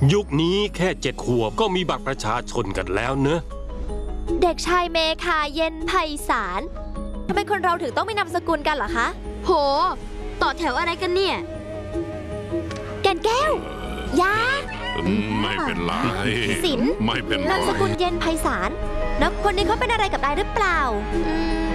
ยุคนี้แค่7 ขวบก็มีบัตรประชาชนกันแล้วเนอะเด็กชายเมคาเย็นไพศาลทำไมคนเราถึงต้องไม่นามสกุลกันเหรอคะโหต่อแถวอะไรกันเนี่ยแก่นแก้วยาไม่เป็นไรศิลป์ไม่เป็นไรนามสกุลเย็นไพศาลแล้วคนนี้เขาเป็นอะไรกับนายหรือเปล่า